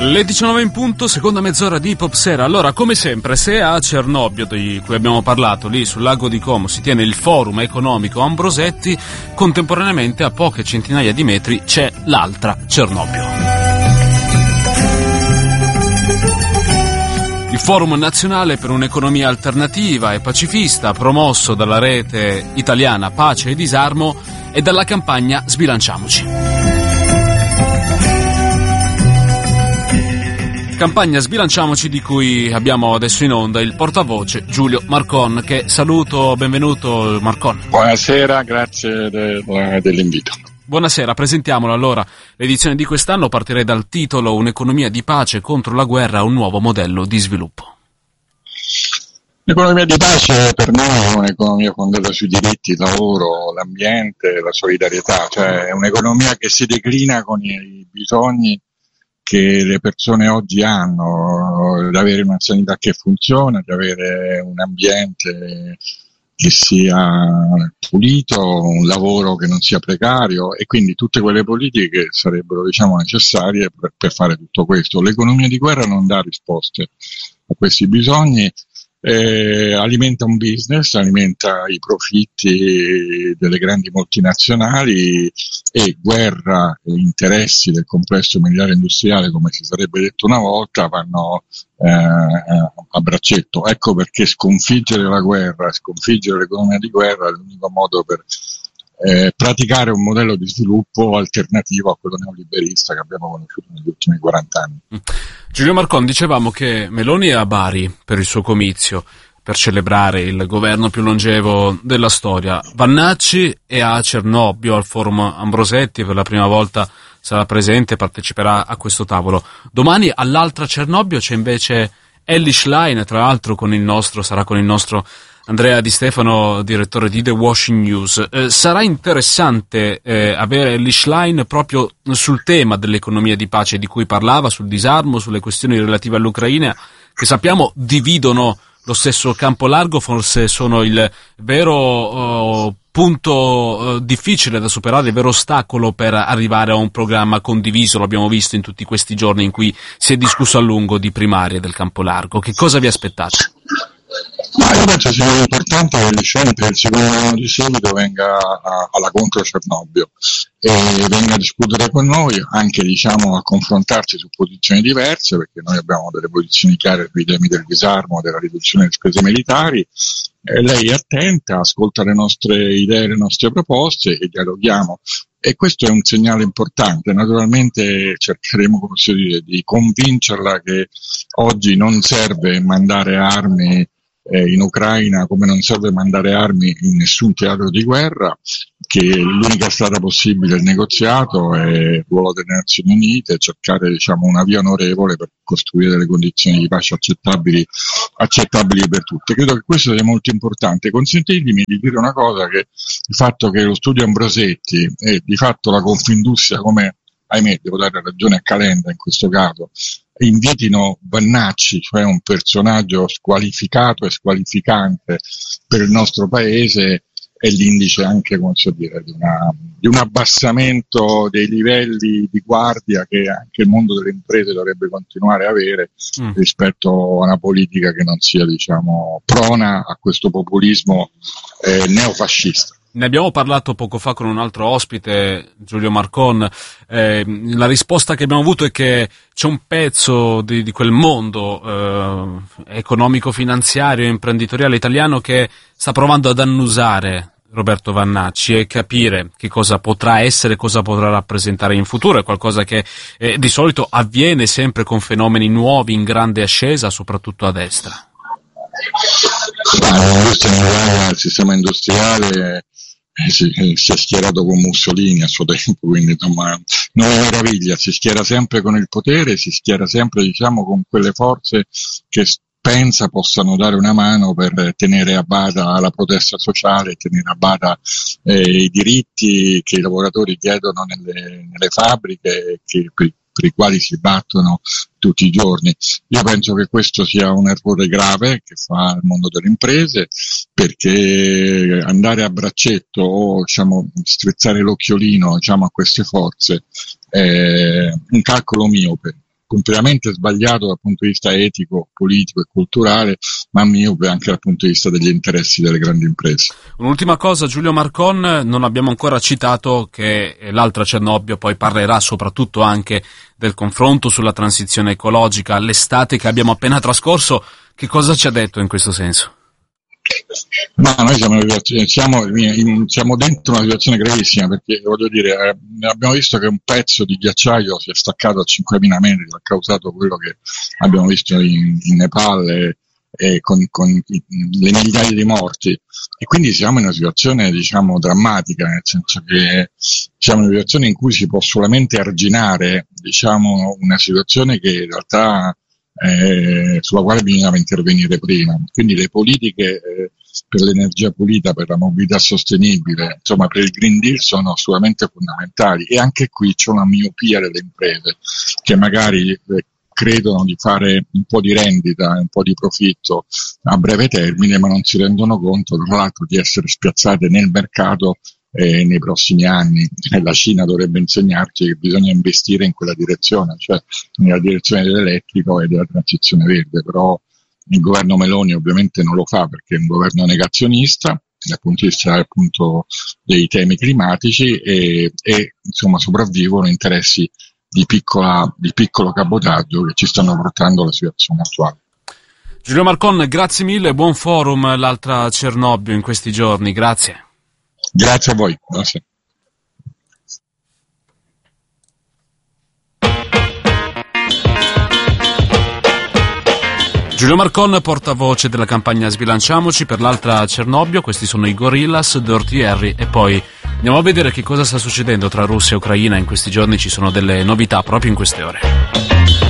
Le 19 in punto, seconda mezz'ora di Pop Sera. Allora, come sempre, se a Cernobbio, di cui abbiamo parlato, lì sul lago di Como, si tiene il forum economico Ambrosetti, contemporaneamente a poche centinaia di metri c'è l'altra Cernobbio. Il Forum Nazionale per un'Economia Alternativa e Pacifista, promosso dalla rete italiana Pace e Disarmo e dalla campagna Sbilanciamoci. Campagna Sbilanciamoci di cui abbiamo adesso in onda il portavoce Giulio Marcon, che saluto. Benvenuto Marcon. Buonasera, grazie dell'invito. Buonasera, presentiamolo allora. L'edizione di quest'anno partirei dal titolo Un'economia di pace contro la guerra, un nuovo modello di sviluppo. L'economia di pace per noi è un'economia fondata sui diritti, il lavoro, l'ambiente, la solidarietà, cioè è un'economia che si declina con i bisogni che le persone oggi hanno, di avere una sanità che funziona, di avere un ambiente che sia pulito, un lavoro che non sia precario, e quindi tutte quelle politiche che sarebbero, necessarie per fare tutto questo. L'economia di guerra non dà risposte a questi bisogni, alimenta un business, alimenta i profitti delle grandi multinazionali, e guerra e interessi del complesso militare industriale, come si sarebbe detto una volta, vanno a braccetto. Ecco perché sconfiggere la guerra, sconfiggere l'economia di guerra è l'unico modo per praticare un modello di sviluppo alternativo a quello neoliberista che abbiamo conosciuto negli ultimi 40 anni. Giulio Marcon, dicevamo che Meloni è a Bari per il suo comizio, per celebrare il governo più longevo della storia. Vannacci è a Cernobbio al forum Ambrosetti, per la prima volta sarà presente e parteciperà a questo tavolo. Domani all'altra Cernobbio c'è invece Elly Schlein, tra l'altro sarà con il nostro Andrea Di Stefano, direttore di The Washington News. Sarà interessante avere Elly Schlein proprio sul tema dell'economia di pace di cui parlava, sul disarmo, sulle questioni relative all'Ucraina, che sappiamo dividono lo stesso campo largo, forse sono il vero punto difficile da superare, il vero ostacolo per arrivare a un programma condiviso. Lo abbiamo visto in tutti questi giorni in cui si è discusso a lungo di primarie del campo largo. Che cosa vi aspettate? Ma io penso sia importante che l'Iscen per il secondo anno di seguito venga alla contro Cernobbio e venga a discutere con noi, anche a confrontarsi su posizioni diverse, perché noi abbiamo delle posizioni chiare sui temi del disarmo, della riduzione delle spese militari. Lei è attenta, ascolta le nostre idee, le nostre proposte e dialoghiamo. E questo è un segnale importante. Naturalmente cercheremo, di convincerla che oggi non serve mandare armi in Ucraina, come non serve mandare armi in nessun teatro di guerra, che l'unica strada possibile è il negoziato e il ruolo delle Nazioni Unite, cercare una via onorevole per costruire delle condizioni di pace accettabili per tutti. Credo che questo sia molto importante. Consentitemi di dire una cosa, che il fatto che lo studio Ambrosetti e di fatto la Confindustria, come ahimè devo dare ragione a Calenda in questo caso, invitino Vannacci, cioè un personaggio squalificato e squalificante per il nostro paese, è l'indice anche, di un abbassamento dei livelli di guardia che anche il mondo delle imprese dovrebbe continuare a avere rispetto a una politica che non sia, prona a questo populismo neofascista. Ne abbiamo parlato poco fa con un altro ospite, Giulio Marcon. La risposta che abbiamo avuto è che c'è un pezzo di quel mondo economico-finanziario e imprenditoriale italiano che sta provando ad annusare Roberto Vannacci e capire che cosa potrà essere, cosa potrà rappresentare in futuro. È qualcosa che di solito avviene sempre con fenomeni nuovi in grande ascesa, soprattutto a destra. Il sistema industriale si è schierato con Mussolini a suo tempo, quindi non è meraviglia, si schiera sempre con il potere, si schiera sempre con quelle forze che pensa possano dare una mano per tenere a bada la protesta sociale, tenere a bada i diritti che i lavoratori chiedono nelle fabbriche, per i quali si battono tutti i giorni. Io penso che questo sia un errore grave che fa il mondo delle imprese, perché andare a braccetto o strizzare l'occhiolino a queste forze è un calcolo miope. completamente sbagliato dal punto di vista etico, politico e culturale, ma miope anche dal punto di vista degli interessi delle grandi imprese. Un'ultima cosa, Giulio Marcon, non abbiamo ancora citato che l'altra Cernobbio poi parlerà soprattutto anche del confronto sulla transizione ecologica. L'estate che abbiamo appena trascorso, che cosa ci ha detto in questo senso? Ma noi siamo dentro una situazione gravissima, perché voglio dire, abbiamo visto che un pezzo di ghiacciaio si è staccato a 5.000 metri, ha causato quello che abbiamo visto in Nepal e con le migliaia di morti, e quindi siamo in una situazione diciamo drammatica, nel senso che siamo in una situazione in cui si può solamente arginare diciamo una situazione che in realtà sulla quale bisognava intervenire prima. Quindi le politiche per l'energia pulita, per la mobilità sostenibile, insomma per il Green Deal sono assolutamente fondamentali, e anche qui c'è una miopia delle imprese che magari credono di fare un po' di rendita, un po' di profitto a breve termine, ma non si rendono conto tra l'altro di essere spiazzate nel mercato nei prossimi anni. La Cina dovrebbe insegnarci che bisogna investire in quella direzione, cioè nella direzione dell'elettrico e della transizione verde, però il governo Meloni ovviamente non lo fa, perché è un governo negazionista dal punto di vista appunto dei temi climatici, e insomma sopravvivono interessi di piccolo cabotaggio che ci stanno portando alla situazione attuale. Giulio Marcon, grazie mille, buon forum l'altra Cernobbio in questi giorni, grazie. Grazie a voi, grazie. Giulio Marcon, portavoce della campagna Sbilanciamoci per l'altra Cernobbio. Questi sono i Gorillaz, Dirty Harry, e poi andiamo a vedere che cosa sta succedendo tra Russia e Ucraina. In questi giorni ci sono delle novità proprio in queste ore.